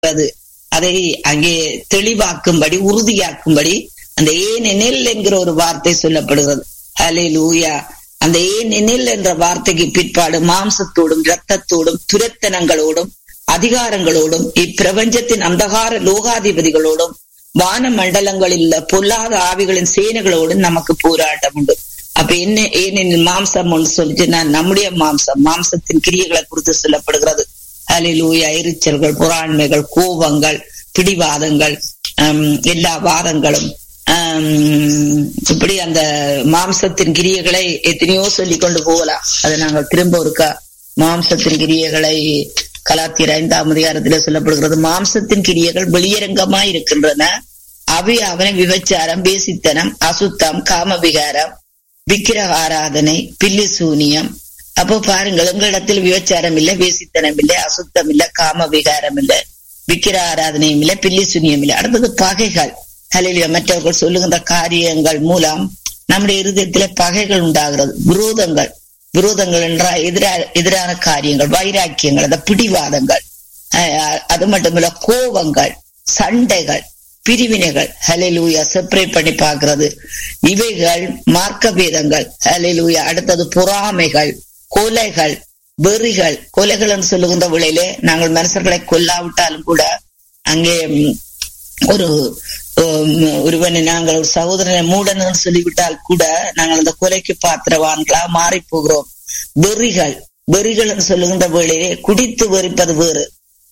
அதை அங்கே தெளிவாக்கும்படி உறுதியாக்கும்படி அந்த ஏனெனில் என்கிற ஒரு வார்த்தை சொல்லப்படுகிறது. ஹல்லேலூயா. அந்த ஏனெனில் என்ற வார்த்தைக்கு பிற்பாடு மாம்சத்தோடும் இரத்தத்தோடும் துரத்தனங்களோடும் அதிகாரங்களோடும் இப்பிரபஞ்சத்தின் அந்தகார லோகாதிபதிகளோடும் வான மண்டலங்களில் பொல்லாத ஆவிகளின் சேனைகளோடும் நமக்கு போராட்டம் உண்டு. அப்ப என்ன ஏனெனில் மாம்சம் ஒன்று சொல்லிட்டு நம்முடைய மாம்சத்தின் கிரியைகளை குறித்து சொல்லப்படுகிறது. ஹல்லேலூயா. எரிச்சல்கள், பொறாண்மைகள், கோபங்கள், பிடிவாதங்கள், எல்லா வாதங்களும், இப்படி அந்த மாம்சத்தின் கிரியைகளை எத்தனையோ சொல்லி கொண்டு போகலாம். அதை நாங்கள் திரும்ப ஒருக்கா மாம்சத்தின் கிரியைகளை கலாத்தியர் 5ஆம் அதிகாரத்திலே சொல்லப்படுகிறது. மாம்சத்தின் கிரியைகள் வெளியரங்கமாய் இருக்கின்றன. அவை அவனை விபச்சாரம், பேசித்தனம், அசுத்தம், காமவிகாரம், விக்கிரக ஆராதனை, பில்லி சூனியம். அப்போ பாருங்கள், எங்களிடத்தில் விபச்சாரம் இல்லை, வேசித்தனம் இல்லை, அசுத்தம் இல்லை, காம விகாரம் இல்லை, விக்கிர ஆராதனையும் இல்லை, பில்லி சூனியம் இல்லை. அடுத்தது பகைகள். ஹல்லேலூயா. மற்றவர்கள் சொல்லுகின்ற காரியங்கள் மூலம் நம்முடைய இருதயத்திலே பகைகள் உண்டாகிறது. விரோதங்கள் என்றால் எதிரான காரியங்கள், வைராக்கியங்கள், அந்த பிடிவாதங்கள், அது மட்டுமல்ல கோபங்கள், சண்டைகள், பிரிவினைகள். ஹல்லேலூயா. செப்பரேட் பண்ணி பார்க்கிறது. இவைகள் மார்க்க பேதங்கள். ஹல்லேலூயா. அடுத்தது பொறாமைகள், கொலைகள், வெறிகள். கொலைகள் என்று சொல்லுகின்ற வேளையிலே நாங்கள் மனுஷர்களை கொல்லாவிட்டாலும் கூட அங்கே ஒருவனை நாங்கள் ஒரு சகோதரனை மூடன்னு சொல்லிவிட்டால் கூட நாங்கள் அந்த கொலைக்கு பாத்திரவான்களா மாறி போகிறோம். வெறிகள் என்று சொல்லுகின்ற வேளையிலே குடித்து வெறிப்பது வேறு.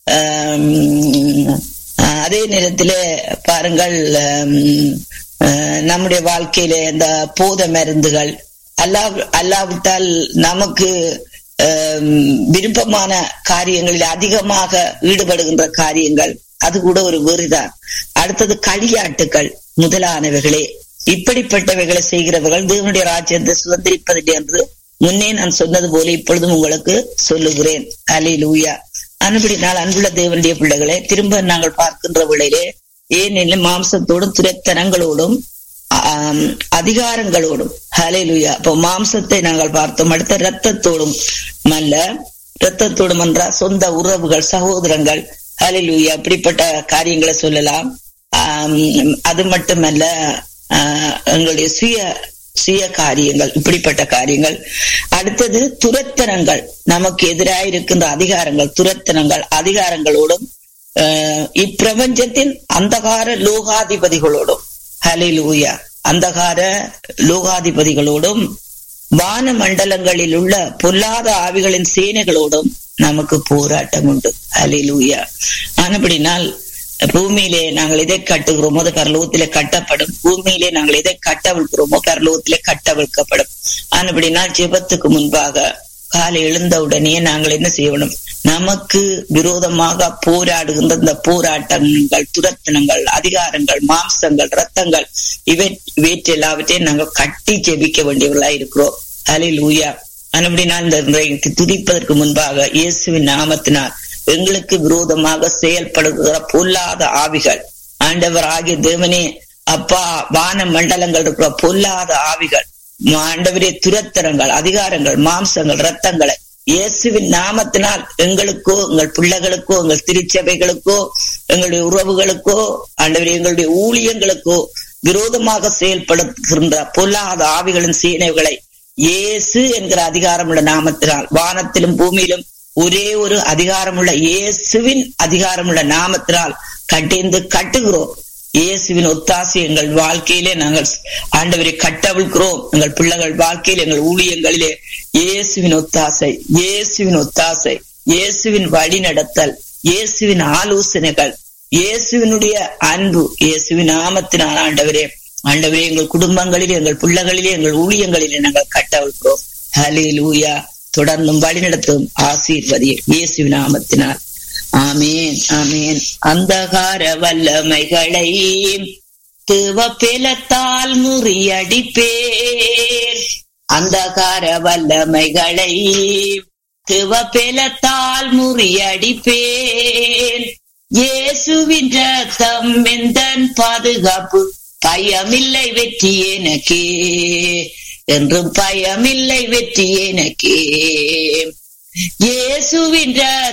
அதே நேரத்திலே பாருங்கள், நம்முடைய வாழ்க்கையிலே இந்த போத மருந்துகள் அல்லாவிட்டால் நமக்கு விருப்பமான காரியங்களில் அதிகமாக ஈடுபடுகின்ற காரியங்கள், அது கூட ஒரு வெறிதான். அடுத்தது களியாட்டுகள் முதலானவைகளே. இப்படிப்பட்டவைகளை செய்கிறவர்கள் தேவனுடைய ராஜ்யத்தை சுதந்திரிப்பதில்லை என்று முன்னே நான் சொன்னது போல இப்பொழுதும் உங்களுக்கு சொல்லுகிறேன். ஹல்லேலூயா. அன்படினால் அன்புள்ள தேவனுடைய பிள்ளைகளே, திரும்ப நாங்கள் பார்க்கின்ற வேளையிலே ஏனெனில் மாம்சத்தோடும் துரத்தனங்களோடும் அதிகாரங்களோடும். ஹல்லேலூயா. இப்போ மாம்சத்தை நாங்கள் பார்த்தோம். அடுத்த இரத்தத்தோடும் என்றால் சொந்த உறவுகள், சகோதரங்கள். ஹல்லேலூயா. இப்படிப்பட்ட காரியங்களை சொல்லலாம். அது மட்டுமல்ல, எங்களுடைய சுய காரியங்கள், இப்படிப்பட்ட காரியங்கள். அடுத்தது துரத்தனங்கள், நமக்கு எதிராயிருக்கின்ற அதிகாரங்கள், துரத்தனங்கள், அதிகாரங்களோடும் இப்பிரபஞ்சத்தின் அந்தகார லோகாதிபதிகளோடும். ஹல்லேலூயா. அந்தகார லோகாதிபதிகளோடும் வான மண்டலங்களில் உள்ள பொல்லாத ஆவிகளின் சேனைகளோடும் நமக்கு போராட்டம் உண்டு. ஹல்லேலூயா. ஆனபடினால் பூமியிலே நாங்கள் எதை கட்டுகிறோமோ அது பரலோகத்திலே கட்டப்படும். பூமியிலே நாங்கள் எதை கட்டவிழ்கிறோமோ பரலோகத்திலே கட்டவிழ்க்கப்படும். ஆனபடினால் ஜெபத்துக்கு முன்பாக காலை எழுந்தவுடனே நாங்கள் என்ன செய்யணும்? நமக்கு விரோதமாக போராடுகின்ற இந்த போராட்டங்கள், துரத்தனங்கள், அதிகாரங்கள், மாம்சங்கள், இரத்தங்கள், இவற்றெல்லாவற்றையும் நாங்கள் கட்டி ஜெபிக்க வேண்டியவர்களா இருக்கிறோம். ஹல்லேலூயா. அப்படினால் இந்த துதிப்பதற்கு முன்பாக இயேசுவின் நாமத்தினால் எங்களுக்கு விரோதமாக செயல்படுகிற பொல்லாத ஆவிகள், ஆண்டவர் ஆகிய தேவனே அப்பா, வான மண்டலங்கள் இருக்கிற பொல்லாத ஆவிகள், ஆண்டவரே, துரத்தனங்கள், அதிகாரங்கள், மாம்சங்கள், இரத்தங்களை இயேசுவின் நாமத்தினால் எங்களுக்கோ, எங்கள் பிள்ளைகளுக்கோ, எங்கள் திருச்சபைகளுக்கோ, எங்களுடைய உறவுகளுக்கோ, ஆண்டவரே, எங்களுடைய ஊழியங்களுக்கோ விரோதமாக செயல்படுகின்ற பொல்லாத ஆவிகளின் சேனைகளை இயேசு என்கிற அதிகாரமுள்ள நாமத்தினால், வானத்திலும் பூமியிலும் ஒரே ஒரு அதிகாரமுள்ள இயேசுவின் அதிகாரமுள்ள நாமத்தினால் கட்டிந்து கட்டுகிறோம். இயேசுவின் ஒத்தாசை எங்கள் வாழ்க்கையிலே நாங்கள் ஆண்டவரை கட்டவிழ்கிறோம். எங்கள் பிள்ளைகள் வாழ்க்கையில், எங்கள் ஊழியங்களிலே இயேசுவின் ஒத்தாசை, இயேசுவின் ஒத்தாசை, இயேசுவின் வழி நடத்தல், இயேசுவின் ஆலோசனைகள், இயேசுவினுடைய அன்பு, இயேசுவின் நாமத்தினால் ஆண்டவரே, எங்கள் குடும்பங்களிலே, எங்கள் பிள்ளைகளிலே, எங்கள் ஊழியங்களிலே நாங்கள் கட்டவிழ்கிறோம். ஹல்லேலூயா. தொடர்ந்தும் வழி நடத்தும் ஆசீர்வதியும் இயேசுவின் நாமத்தினால். ஆமேன், ஆமேன். அந்தகார வல்லமைகளை தேவபலத்தால் முறியடிப்பேன். அந்தகார வல்லமைகளை தேவபலத்தால் முறியடிப்பேன். இயேசுவின் ரத்தம் எந்தன் பாதுகாப்பு, பயமில்லை வெற்றி எனக்கே, என்றும் பயமில்லை வெற்றி எனக்கே. இயேசுவின்